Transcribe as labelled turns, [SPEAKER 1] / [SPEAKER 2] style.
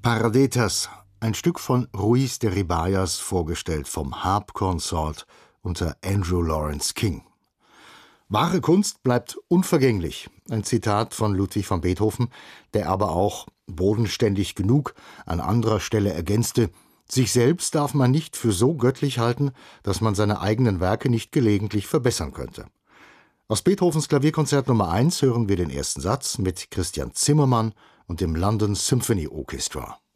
[SPEAKER 1] Paradetas, ein Stück von Ruiz de Ribayas, vorgestellt vom Harp Consort unter Andrew Lawrence King. Wahre Kunst bleibt unvergänglich, ein Zitat von Ludwig van Beethoven, der aber auch, bodenständig genug, an anderer Stelle ergänzte: Sich selbst darf man nicht für so göttlich halten, dass man seine eigenen Werke nicht gelegentlich verbessern könnte. Aus Beethovens Klavierkonzert Nummer 1 hören wir den ersten Satz mit Christian Zimmermann und dem London Symphony Orchestra.